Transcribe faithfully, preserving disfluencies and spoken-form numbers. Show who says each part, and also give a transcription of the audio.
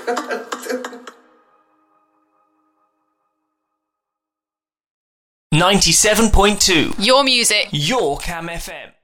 Speaker 1: ninety-seven point two.
Speaker 2: Your music.
Speaker 1: Your Cam F M.